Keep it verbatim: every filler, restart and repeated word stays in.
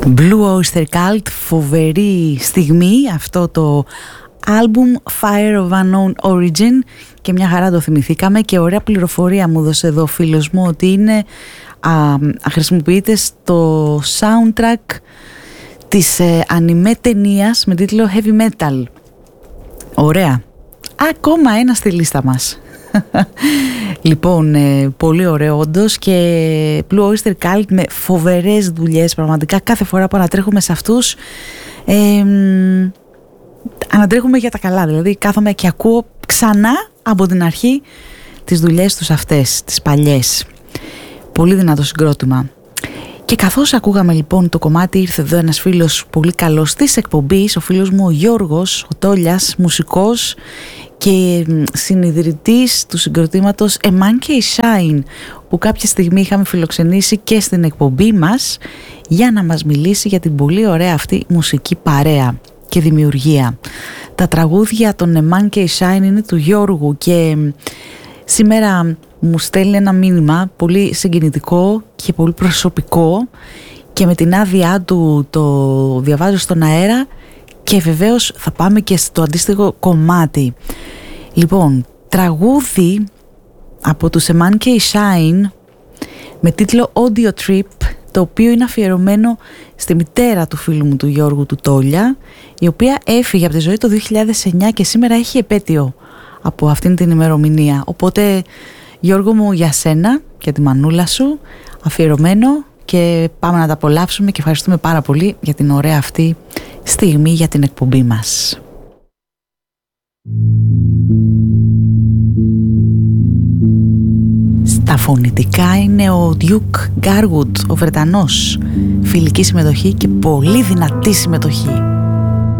Blue Oyster Cult, φοβερή στιγμή αυτό το album Fire of Unknown Origin, και μια χαρά το θυμηθήκαμε. Και ωραία πληροφορία μου έδωσε εδώ ο φίλος μου ότι είναι α, χρησιμοποιείται στο soundtrack της ε, ανιμέ ταινίας με τίτλο Heavy Metal. Ωραία, ακόμα ένα στη λίστα μας. Λοιπόν, ε, πολύ ωραίο όντως. Και Blue Oyster Cult με φοβερές δουλειές, πραγματικά κάθε φορά που ανατρέχουμε σε αυτούς ε, ανατρέχουμε για τα καλά. Δηλαδή κάθομαι και ακούω ξανά από την αρχή τις δουλειές τους αυτές, τις παλιές. Πολύ δυνατό συγκρότημα. Και καθώς ακούγαμε λοιπόν το κομμάτι, ήρθε εδώ ένας φίλος πολύ καλός της εκπομπής, ο φίλος μου ο Γιώργος, ο Τόλιας, μουσικός και συνιδρυτής του συγκροτήματος A Monkey Shine, που κάποια στιγμή είχαμε φιλοξενήσει και στην εκπομπή μας για να μας μιλήσει για την πολύ ωραία αυτή μουσική παρέα και δημιουργία. Τα τραγούδια των A Monkey Shine είναι του Γιώργου και σήμερα μου στέλνει ένα μήνυμα πολύ συγκινητικό και πολύ προσωπικό και με την άδειά του το διαβάζω στον αέρα και βεβαίως θα πάμε και στο αντίστοιχο κομμάτι. Λοιπόν, τραγούδι από τους A Monkey Shine με τίτλο Audio Trip, το οποίο είναι αφιερωμένο στη μητέρα του φίλου μου του Γιώργου του Τόλια, η οποία έφυγε από τη ζωή το δύο χιλιάδες εννιά και σήμερα έχει επέτειο από αυτήν την ημερομηνία. Οπότε Γιώργο μου, για σένα, για τη μανούλα σου, αφιερωμένο, και πάμε να τα απολαύσουμε και ευχαριστούμε πάρα πολύ για την ωραία αυτή στιγμή για την εκπομπή μας. Στα φωνητικά είναι ο Duke Garwood, ο Βρετανός. Φιλική συμμετοχή και πολύ δυνατή συμμετοχή.